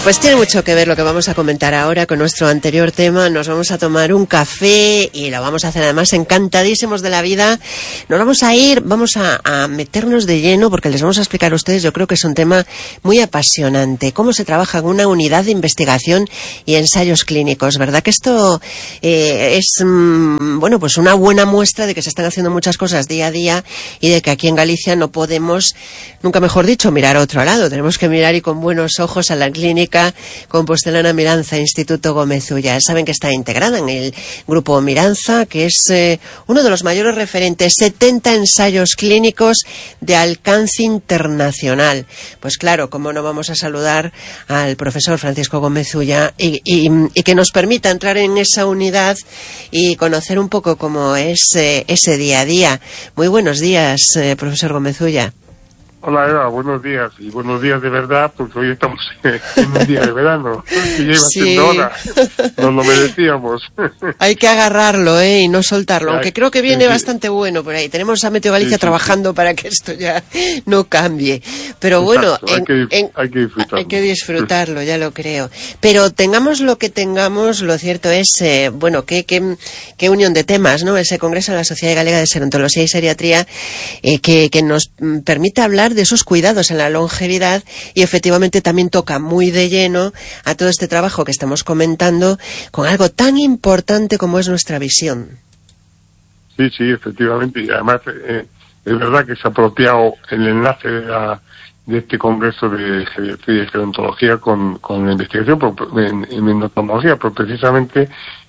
Pues tiene mucho que ver lo que vamos a comentar ahora con nuestro anterior tema. Nos vamos a tomar un café y lo vamos a hacer además encantadísimos de la vida. Nos vamos a ir, vamos a meternos de lleno porque les vamos a explicar a ustedes, yo creo que es un tema muy apasionante. Cómo se trabaja en una unidad de investigación y ensayos clínicos, ¿verdad? Que esto es, bueno, pues una buena muestra de que se están haciendo muchas cosas día a día y de que aquí en Galicia no podemos, nunca mejor dicho, mirar a otro lado. Tenemos que mirar y con buenos ojos a la clínica Compostelana Miranza, Instituto Gómez Ulla. Saben que está integrada en el grupo Miranza, que es uno de los mayores referentes, 70 ensayos clínicos de alcance internacional. Pues claro, cómo no vamos a saludar al profesor Francisco Gómez Ulla y que nos permita entrar en esa unidad y conocer un poco cómo es ese día a día. Muy buenos días, profesor Gómez Ulla. Hola Eva, buenos días, y buenos días de verdad, porque hoy estamos en un día de verano, que ya iba siendo hora, nos lo merecíamos. Hay que agarrarlo, y no soltarlo, aunque creo que viene bastante bueno por ahí. Tenemos a Meteo Galicia trabajando para que esto ya no cambie. Pero bueno, hay que disfrutarlo, ya lo creo. Pero tengamos lo que tengamos, lo cierto es, bueno, qué unión de temas, ¿no? Ese Congreso de la Sociedad Galega de Gerontología y Geriatría, que nos permite hablar de esos cuidados en la longevidad y efectivamente también toca muy de lleno a todo este trabajo que estamos comentando con algo tan importante como es nuestra visión. Sí, efectivamente, y además es verdad que se ha apropiado el enlace de este Congreso de Geriatría y Gerontología con la investigación en oftalmología, pero precisamente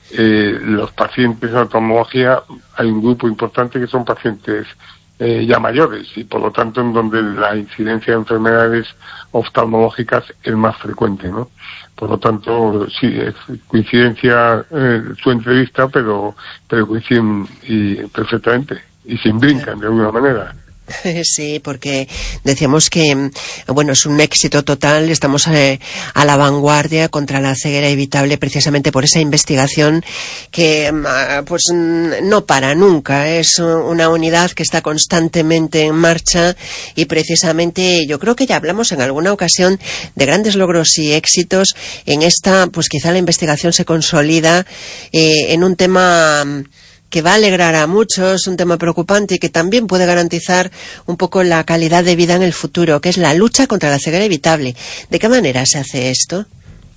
los pacientes en oftalmología, hay un grupo importante que son pacientes ya mayores y por lo tanto en donde la incidencia de enfermedades oftalmológicas es más frecuente, ¿no? Por lo tanto, sí, es coincidencia su entrevista, pero coinciden perfectamente y se brincan de alguna manera. Sí, porque decíamos que, bueno, es un éxito total, estamos a la vanguardia contra la ceguera evitable precisamente por esa investigación que pues no para nunca, es una unidad que está constantemente en marcha y precisamente yo creo que ya hablamos en alguna ocasión de grandes logros y éxitos en esta, pues quizá la investigación se consolida en un tema que va a alegrar a muchos, un tema preocupante y que también puede garantizar un poco la calidad de vida en el futuro, que es la lucha contra la ceguera evitable. ¿De qué manera se hace esto?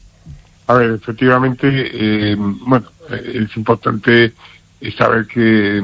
A ver, efectivamente, bueno, es importante saber que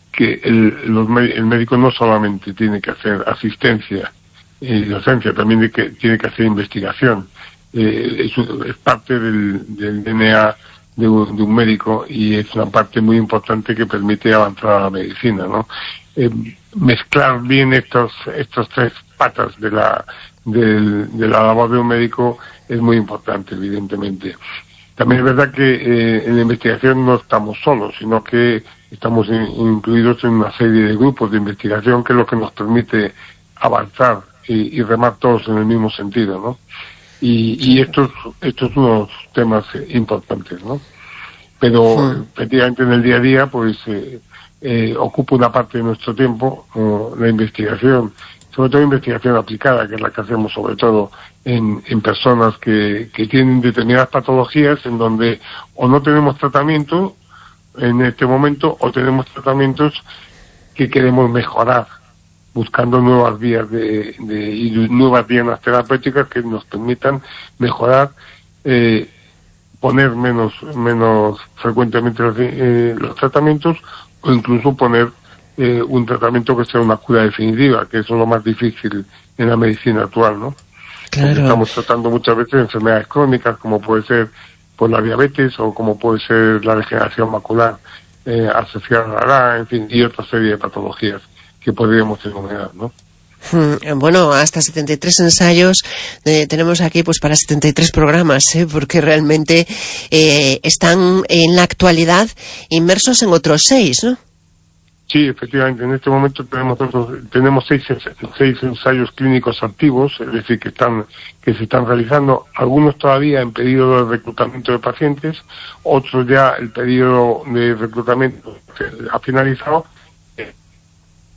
el médico no solamente tiene que hacer asistencia y docencia, también tiene que hacer investigación. Es parte del DNA de un médico y es una parte muy importante que permite avanzar a la medicina, ¿no? Mezclar bien estos tres patas de la labor de un médico es muy importante, evidentemente. También es verdad que en la investigación no estamos solos, sino que estamos incluidos en una serie de grupos de investigación que es lo que nos permite avanzar y remar todos en el mismo sentido, ¿no? Y estos unos temas importantes, ¿no? Pero efectivamente en el día a día pues ocupa una parte de nuestro tiempo la investigación, sobre todo investigación aplicada, que es la que hacemos sobre todo en personas que tienen determinadas patologías en donde o no tenemos tratamiento en este momento o tenemos tratamientos que queremos mejorar, buscando nuevas vías y nuevas vías terapéuticas que nos permitan mejorar, poner menos frecuentemente los tratamientos o incluso poner un tratamiento que sea una cura definitiva, que eso es lo más difícil en la medicina actual, ¿no? Claro. Porque estamos tratando muchas veces enfermedades crónicas como puede ser pues la diabetes o como puede ser la degeneración macular asociada a la, en fin, y otra serie de patologías que podríamos enumerar, ¿no? Bueno, hasta 73 ensayos tenemos aquí pues para 73 programas, porque realmente están en la actualidad inmersos en otros 6, ¿no? Sí, efectivamente, en este momento tenemos seis ensayos clínicos activos, es decir, que se están realizando, algunos todavía en periodo de reclutamiento de pacientes, otros ya el periodo de reclutamiento ha finalizado,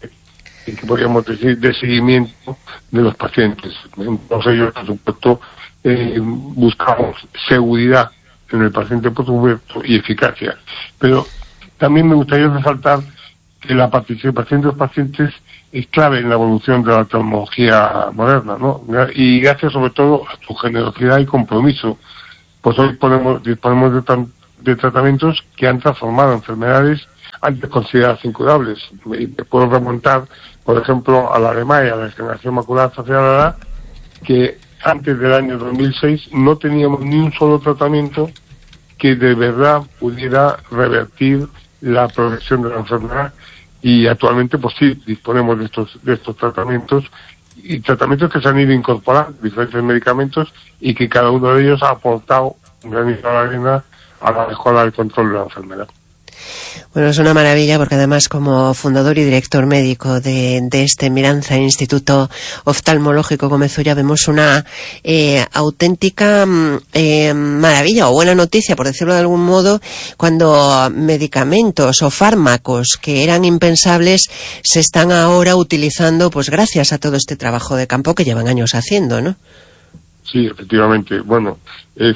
que podríamos decir de seguimiento de los pacientes. Entonces ellos, por supuesto, buscamos seguridad en el paciente, por supuesto, y eficacia. Pero también me gustaría resaltar que la participación de los pacientes es clave en la evolución de la tecnología moderna, ¿no? Y gracias sobre todo a su generosidad y compromiso, pues hoy disponemos de tratamientos que han transformado enfermedades antes consideradas incurables. Y me puedo remontar, por ejemplo, a la REMAE, a la degeneración macular facial, que antes del año 2006 no teníamos ni un solo tratamiento que de verdad pudiera revertir la progresión de la enfermedad, y actualmente pues sí disponemos de estos tratamientos, y tratamientos que se han ido incorporando, diferentes medicamentos, y que cada uno de ellos ha aportado un granito de arena a la mejora del control de la enfermedad. Bueno, es una maravilla porque además como fundador y director médico de este Miranza Instituto Oftalmológico Gomezulla vemos una auténtica maravilla o buena noticia, por decirlo de algún modo, cuando medicamentos o fármacos que eran impensables se están ahora utilizando, pues gracias a todo este trabajo de campo que llevan años haciendo, ¿no? Sí, efectivamente. Bueno, es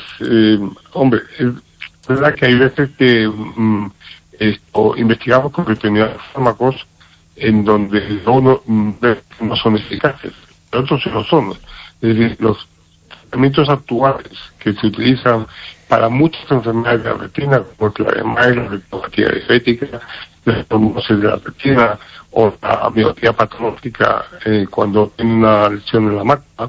verdad que hay veces que investigamos con determinados fármacos en donde uno no son eficaces, pero otros sí lo son. Es decir, los tratamientos actuales que se utilizan para muchas enfermedades de la retina, como la REMAE, la retinopatía diabética, la trombosis de la retina o la miopía patológica cuando tiene una lesión en la mácula,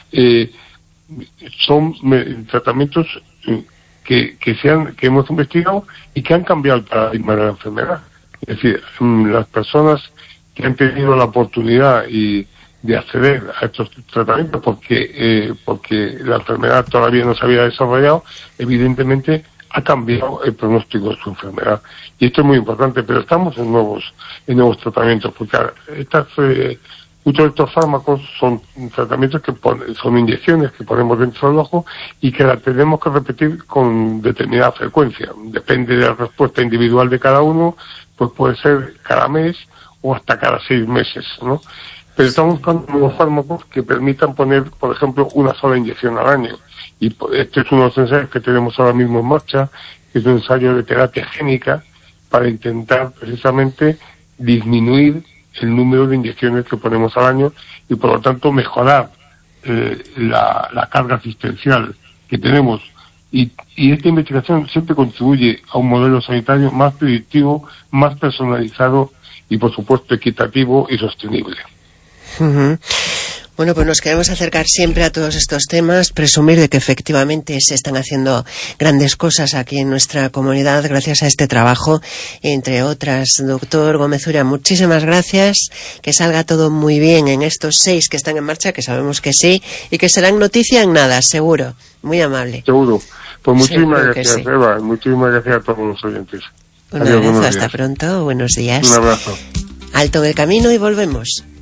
son tratamientos que hemos investigado y que han cambiado el paradigma de la enfermedad. Es decir, las personas que han tenido la oportunidad de acceder a estos tratamientos porque la enfermedad todavía no se había desarrollado, evidentemente ha cambiado el pronóstico de su enfermedad. Y esto es muy importante, pero estamos en nuevos tratamientos, porque muchos de estos fármacos son tratamientos son inyecciones que ponemos dentro del ojo y que las tenemos que repetir con determinada frecuencia. Depende de la respuesta individual de cada uno, pues puede ser cada mes o hasta cada 6 meses, ¿no? Pero estamos buscando nuevos fármacos que permitan poner, por ejemplo, una sola inyección al año. Y este es uno de los ensayos que tenemos ahora mismo en marcha, que es un ensayo de terapia génica para intentar precisamente disminuir el número de inyecciones que ponemos al año y por lo tanto mejorar la carga asistencial que tenemos, y esta investigación siempre contribuye a un modelo sanitario más predictivo, más personalizado y por supuesto equitativo y sostenible. Uh-huh. Bueno, pues nos queremos acercar siempre a todos estos temas, presumir de que efectivamente se están haciendo grandes cosas aquí en nuestra comunidad gracias a este trabajo, entre otras. Doctor Gomezulla, muchísimas gracias, que salga todo muy bien en estos 6 que están en marcha, que sabemos que sí, y que serán noticia en nada, seguro. Muy amable. Seguro. Pues muchísimas gracias, sí. Eva, muchísimas gracias a todos los oyentes. Un abrazo, hasta pronto, buenos días. Un abrazo. Alto en el camino y volvemos.